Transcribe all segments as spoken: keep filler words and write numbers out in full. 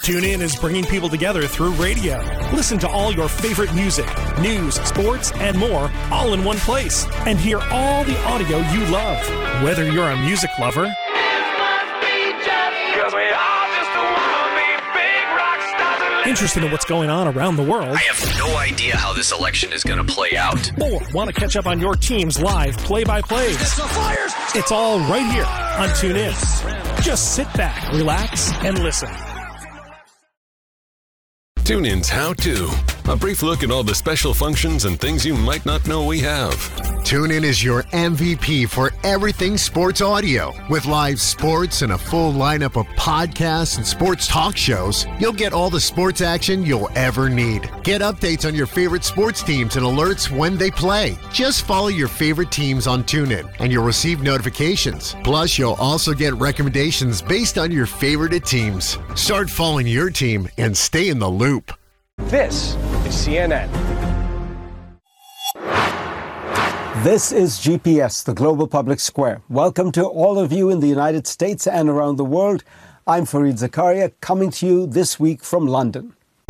TuneIn is bringing people together through radio. Listen to all your favorite music, news, sports, and more all in one place. And hear all the audio you love. Whether you're a music lover interested in what's going on around the world, I have no idea how this election is going to play out, or want to catch up on your team's live play-by-plays. It's all right here on TuneIn. Just sit back, relax, and listen. TuneIn's How To. A brief look at all the special functions and things you might not know we have. TuneIn is your M V P for everything sports audio. With live sports and a full lineup of podcasts and sports talk shows, you'll get all the sports action you'll ever need. Get updates on your favorite sports teams and alerts when they play. Just follow your favorite teams on TuneIn, and you'll receive notifications. Plus, you'll also get recommendations based on your favorite teams. Start following your team and stay in the loop. This is C N N. This is G P S, the Global Public Square. Welcome to all of you in the United States and around the world. I'm Fareed Zakaria, coming to you this week from London.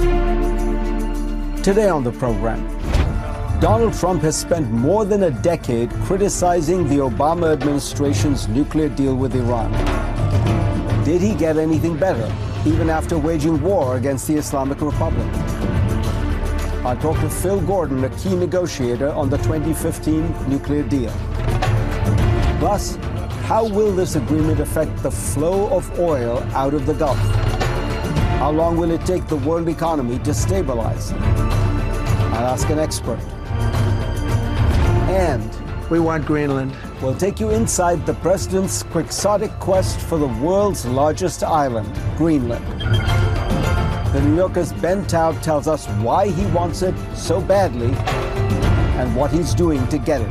Today on the program, Donald Trump has spent more than a decade criticizing the Obama administration's nuclear deal with Iran. Did he get anything better, even after waging war against the Islamic Republic? I'll talk to Phil Gordon, a key negotiator on the twenty fifteen nuclear deal. Plus, how will this agreement affect the flow of oil out of the Gulf? How long will it take the world economy to stabilize? I'll ask an expert. And we want Greenland. We'll take you inside the president's quixotic quest for the world's largest island, Greenland. The New Yorker's Ben Taub tells us why he wants it so badly and what he's doing to get it.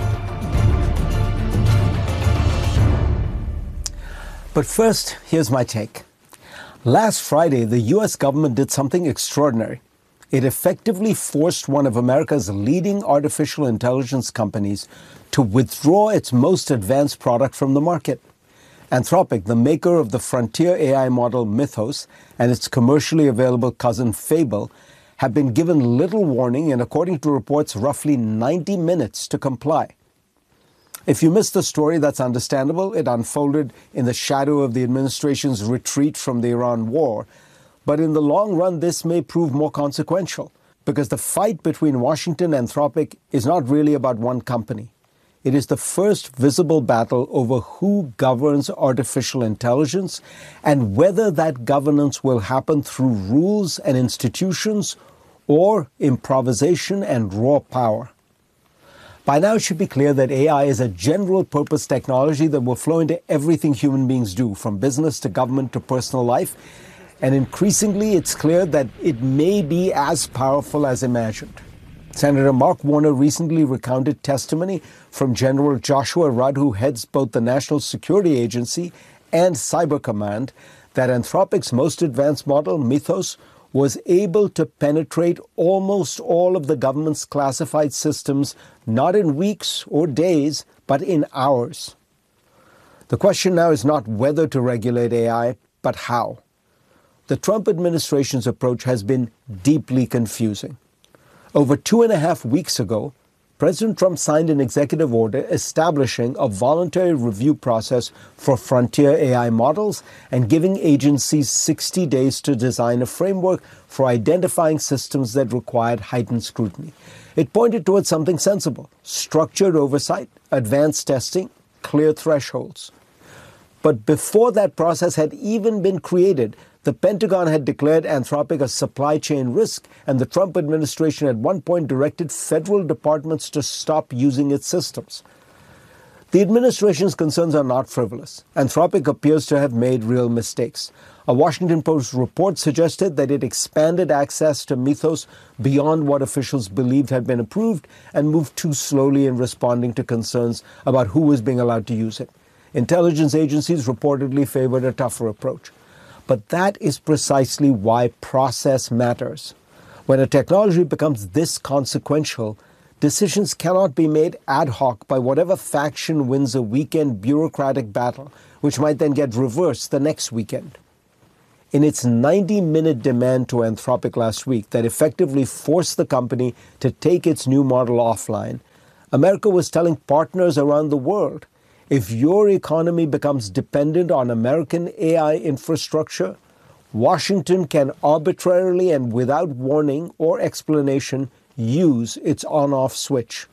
But first, here's my take. Last Friday, the U S government did something extraordinary. It effectively forced one of America's leading artificial intelligence companies to withdraw its most advanced product from the market. Anthropic, the maker of the frontier A I model Mythos and its commercially available cousin Fable, have been given little warning and, according to reports, roughly ninety minutes to comply. If you missed the story, that's understandable. It unfolded in the shadow of the administration's retreat from the Iran war. But in the long run, this may prove more consequential, because the fight between Washington and Anthropic is not really about one company. It is the first visible battle over who governs artificial intelligence and whether that governance will happen through rules and institutions or improvisation and raw power. By now, it should be clear that A I is a general-purpose technology that will flow into everything human beings do, from business to government to personal life. And increasingly, it's clear that it may be as powerful as imagined. Senator Mark Warner recently recounted testimony from General Joshua Rudd, who heads both the National Security Agency and Cyber Command, that Anthropic's most advanced model, Mythos, was able to penetrate almost all of the government's classified systems, not in weeks or days, but in hours. The question now is not whether to regulate A I, but how. The Trump administration's approach has been deeply confusing. Over two and a half weeks ago, President Trump signed an executive order establishing a voluntary review process for frontier A I models and giving agencies sixty days to design a framework for identifying systems that required heightened scrutiny. It pointed towards something sensible: structured oversight, advanced testing, clear thresholds. But before that process had even been created, the Pentagon had declared Anthropic a supply chain risk, and the Trump administration at one point directed federal departments to stop using its systems. The administration's concerns are not frivolous. Anthropic appears to have made real mistakes. A Washington Post report suggested that it expanded access to Mythos beyond what officials believed had been approved and moved too slowly in responding to concerns about who was being allowed to use it. Intelligence agencies reportedly favored a tougher approach. But that is precisely why process matters. When a technology becomes this consequential, decisions cannot be made ad hoc by whatever faction wins a weekend bureaucratic battle, which might then get reversed the next weekend. in its ninety-minute demand to Anthropic last week that effectively forced the company to take its new model offline, America was telling partners around the world, if your economy becomes dependent on American A I infrastructure, Washington can arbitrarily and without warning or explanation use its on-off switch.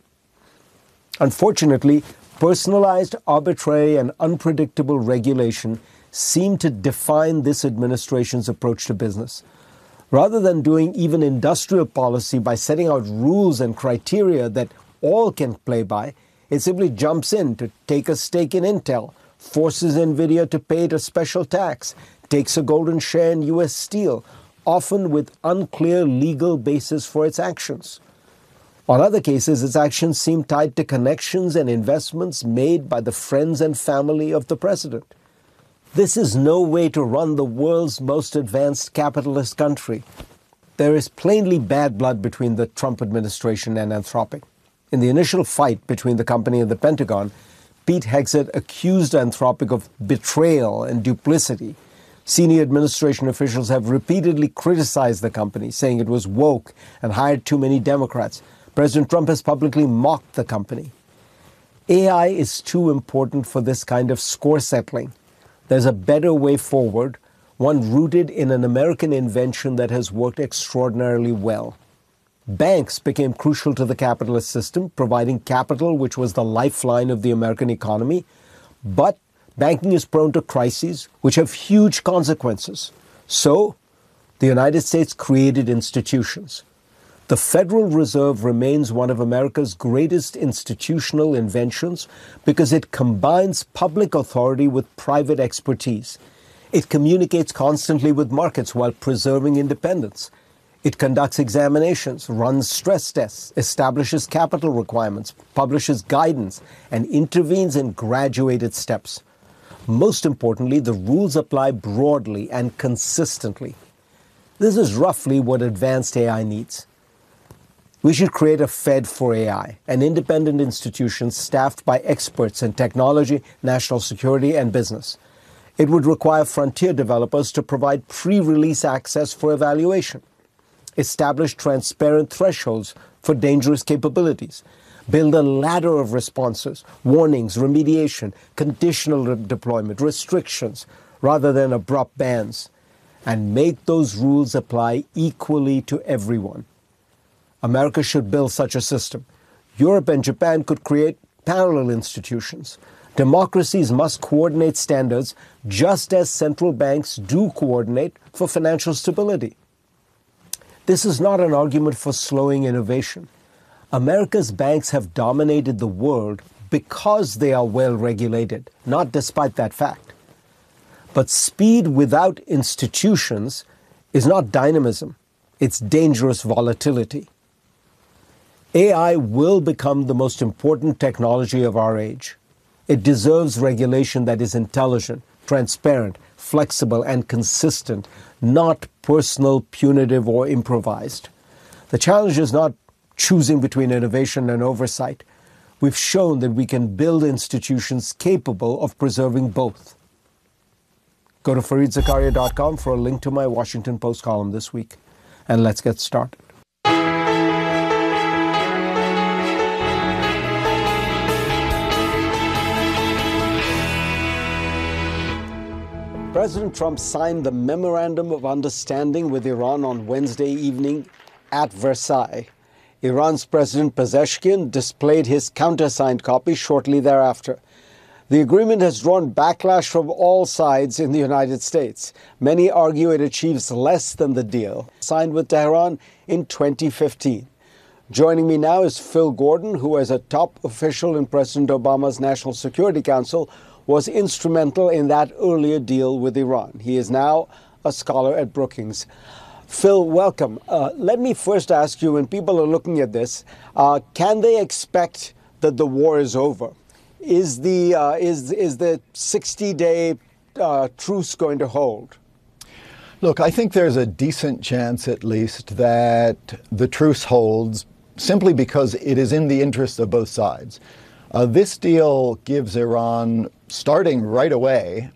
Unfortunately, personalized, arbitrary, and unpredictable regulation seem to define this administration's approach to business. Rather than doing even industrial policy by setting out rules and criteria that all can play by, it simply jumps in to take a stake in Intel, forces NVIDIA to pay it a special tax, takes a golden share in U S Steel, often with unclear legal basis for its actions. On other cases, its actions seem tied to connections and investments made by the friends and family of the president. This is no way to run the world's most advanced capitalist country. There is plainly bad blood between the Trump administration and Anthropic. In the initial fight between the company and the Pentagon, Pete Hegseth accused Anthropic of betrayal and duplicity. Senior administration officials have repeatedly criticized the company, saying it was woke and hired too many Democrats. President Trump has publicly mocked the company. A I is too important for this kind of score settling. There's a better way forward, one rooted in an American invention that has worked extraordinarily well. Banks became crucial to the capitalist system, providing capital which was the lifeline of the American economy. But banking is prone to crises which have huge consequences. So, the United States created institutions. The Federal Reserve remains one of America's greatest institutional inventions because it combines public authority with private expertise. It communicates constantly with markets while preserving independence. It conducts examinations, runs stress tests, establishes capital requirements, publishes guidance, and intervenes in graduated steps. Most importantly, the rules apply broadly and consistently. This is roughly what advanced A I needs. We should create a Fed for A I, an independent institution staffed by experts in technology, national security, and business. It would require frontier developers to provide pre-release access for evaluation, establish transparent thresholds for dangerous capabilities, build a ladder of responses, warnings, remediation, conditional re- deployment, restrictions, rather than abrupt bans, and make those rules apply equally to everyone. America should build such a system. Europe and Japan could create parallel institutions. Democracies must coordinate standards just as central banks do coordinate for financial stability. This is not an argument for slowing innovation. America's banks have dominated the world because they are well regulated, not despite that fact. But speed without institutions is not dynamism. It's dangerous volatility. A I will become the most important technology of our age. It deserves regulation that is intelligent, transparent, flexible, and consistent, not personal, punitive, or improvised. The challenge is not choosing between innovation and oversight. We've shown that we can build institutions capable of preserving both. Go to Fareed Zakaria dot com for a link to my Washington Post column this week. And let's get started. President Trump signed the Memorandum of Understanding with Iran on Wednesday evening at Versailles. Iran's President Pezeshkian displayed his countersigned copy shortly thereafter. The agreement has drawn backlash from all sides in the United States. Many argue it achieves less than the deal signed with Tehran in twenty fifteen. Joining me now is Phil Gordon, who as a top official in President Obama's National Security Council was instrumental in that earlier deal with Iran. He is now a scholar at Brookings. Phil, welcome. Uh, let me first ask you, when people are looking at this, uh, can they expect that the war is over? Is the uh, is is the sixty-day uh, truce going to hold? Look, I think there's a decent chance, at least, that the truce holds simply because it is in the interest of both sides. Uh, this deal gives Iran, starting right away,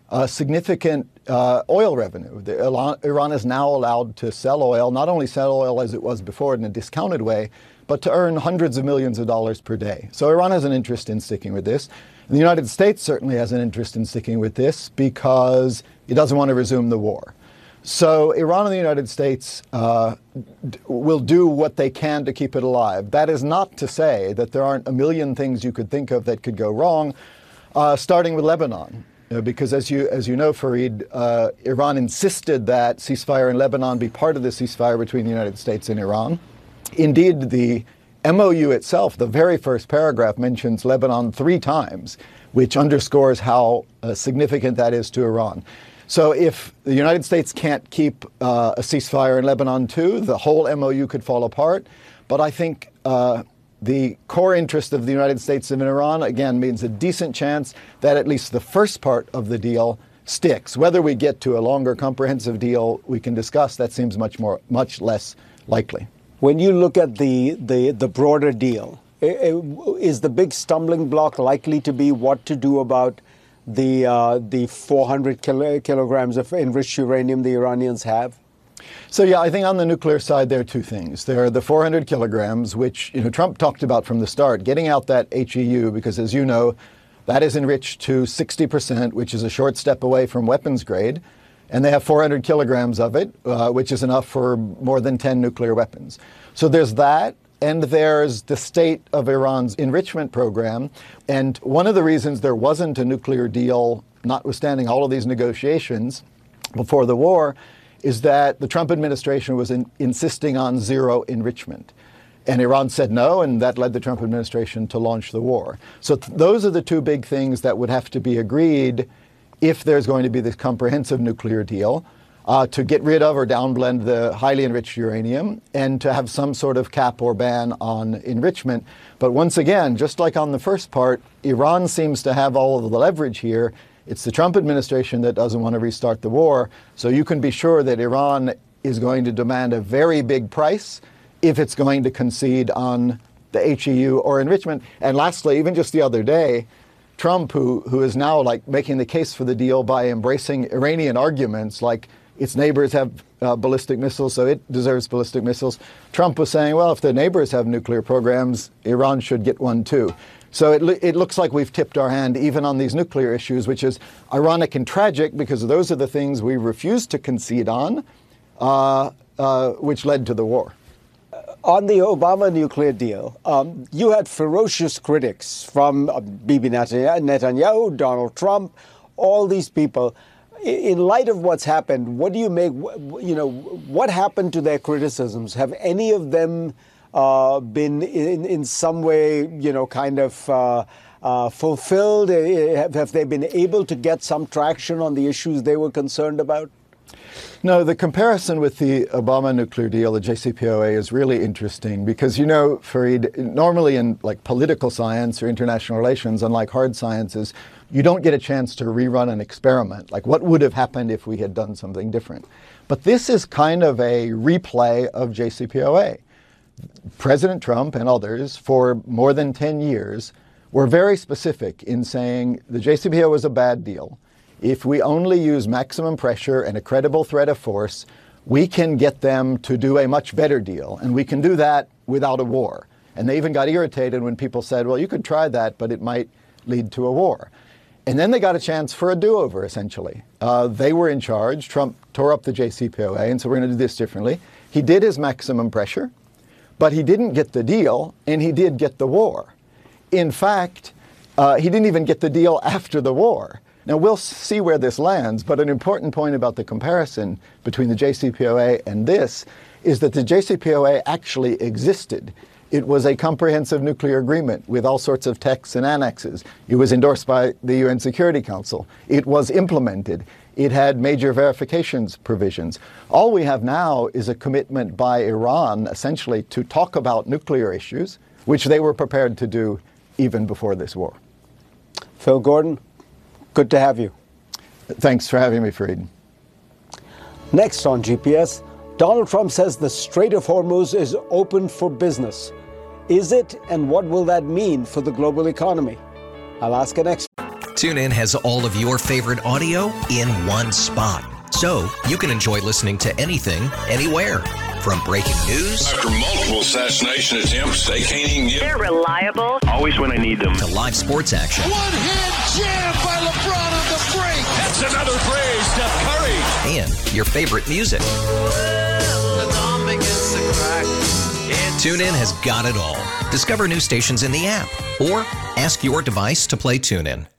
uh, significant uh, oil revenue. The, Iran is now allowed to sell oil, not only sell oil as it was before in a discounted way, but to earn hundreds of millions of dollars per day. So Iran has an interest in sticking with this. And the United States certainly has an interest in sticking with this because it doesn't want to resume the war. So Iran and the United States uh, d- will do what they can to keep it alive. That is not to say that there aren't a million things you could think of that could go wrong, uh, starting with Lebanon. Uh, because as you as you know, Fareed, uh, Iran insisted that ceasefire in Lebanon be part of the ceasefire between the United States and Iran. Indeed, the M O U itself, the very first paragraph, mentions Lebanon three times, which underscores how uh, significant that is to Iran. So if the United States can't keep uh, a ceasefire in Lebanon too, the whole M O U could fall apart. But I think uh, the core interest of the United States in Iran, again, means a decent chance that at least the first part of the deal sticks. Whether we get to a longer comprehensive deal, we can discuss. That seems much more, much less likely. When you look at the, the, the broader deal, is the big stumbling block likely to be what to do about the uh, the four hundred kilo, kilograms of enriched uranium the Iranians have? So, yeah, I think on the nuclear side, there are two things. There are the four hundred kilograms, which, you know, Trump talked about from the start, getting out that H E U, because as you know, that is enriched to sixty percent, which is a short step away from weapons grade. And they have four hundred kilograms of it, uh, which is enough for more than ten nuclear weapons. So there's that. And there's the state of Iran's enrichment program. And one of the reasons there wasn't a nuclear deal, notwithstanding all of these negotiations before the war, is that the Trump administration was in, insisting on zero enrichment. And Iran said no, and that led the Trump administration to launch the war. So th- those are the two big things that would have to be agreed if there's going to be this comprehensive nuclear deal. Uh, to get rid of or downblend the highly enriched uranium and to have some sort of cap or ban on enrichment. But once again, just like on the first part, Iran seems to have all of the leverage here. It's the Trump administration that doesn't want to restart the war. So you can be sure that Iran is going to demand a very big price if it's going to concede on the H E U or enrichment. And lastly, even just the other day, Trump, who, who is now like making the case for the deal by embracing Iranian arguments like its neighbors have uh, ballistic missiles, so it deserves ballistic missiles. Trump was saying, well, if the neighbors have nuclear programs, Iran should get one too. So it, it looks like we've tipped our hand even on these nuclear issues, which is ironic and tragic because those are the things we refused to concede on, uh, uh, which led to the war. On the Obama nuclear deal, um, you had ferocious critics from uh, Bibi Netanyahu, Donald Trump, all these people. In light of what's happened, what do you make, you know, what happened to their criticisms? Have any of them uh, been in, in some way, you know, kind of uh, uh, fulfilled? Have, have they been able to get some traction on the issues they were concerned about? No, the comparison with the Obama nuclear deal, the J C P O A, is really interesting because, you know, Fareed, normally in like political science or international relations, unlike hard sciences, you don't get a chance to rerun an experiment. Like what would have happened if we had done something different? But this is kind of a replay of J C P O A. President Trump and others for more than ten years were very specific in saying the J C P O A was a bad deal. If we only use maximum pressure and a credible threat of force, we can get them to do a much better deal. And we can do that without a war. And they even got irritated when people said, well, you could try that, but it might lead to a war. And then they got a chance for a do-over, essentially. Uh, they were in charge. Trump tore up the J C P O A, and so we're going to do this differently. He did his maximum pressure, but he didn't get the deal, and he did get the war. In fact, uh, he didn't even get the deal after the war. Now, we'll see where this lands, but an important point about the comparison between the J C P O A and this is that the J C P O A actually existed. It was a comprehensive nuclear agreement with all sorts of texts and annexes. It was endorsed by the U N Security Council. It was implemented. It had major verifications provisions. All we have now is a commitment by Iran, essentially, to talk about nuclear issues, which they were prepared to do even before this war. Phil Gordon, good to have you. Thanks for having me, Fareed. Next on G P S, Donald Trump says the Strait of Hormuz is open for business. Is it, and what will that mean for the global economy? I'll ask you next. TuneIn has all of your favorite audio in one spot, so you can enjoy listening to anything, anywhere. From breaking news after multiple assassination attempts, they can't even get. They're reliable. Always when I need them. To live sports action. One-hand jam by LeBron on the break. That's another phrase, Steph Curry. And your favorite music. TuneIn has got it all. Discover new stations in the app or ask your device to play TuneIn.